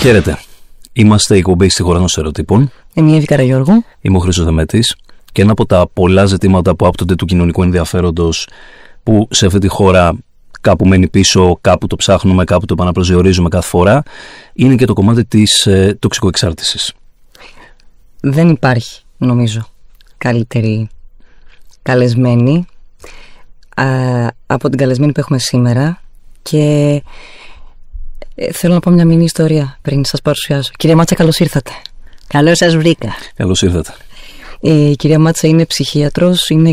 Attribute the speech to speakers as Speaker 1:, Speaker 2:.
Speaker 1: Χαίρετε. Είμαστε η εκπομπή Στη Χώρα των Στερεοτύπων.
Speaker 2: Είμαι η Εύη Καραγιώργου.
Speaker 1: Είμαι ο Χρήστος Δεμέτης. Και ένα από τα πολλά ζητήματα που άπτονται του κοινωνικού ενδιαφέροντος, που σε αυτή τη χώρα κάπου μένει πίσω, κάπου το ψάχνουμε, κάπου το επαναπροσδιορίζουμε κάθε φορά, είναι και το κομμάτι της τοξικοεξάρτησης.
Speaker 2: Δεν υπάρχει, νομίζω, καλύτερη καλεσμένη από την καλεσμένη που έχουμε σήμερα. Και θέλω να πω μια μινή ιστορία πριν σας παρουσιάσω. Κυρία Μάτσα, καλώς ήρθατε.
Speaker 3: Καλώς σας βρήκα.
Speaker 1: Καλώς ήρθατε.
Speaker 2: Η κυρία Μάτσα είναι ψυχίατρος, είναι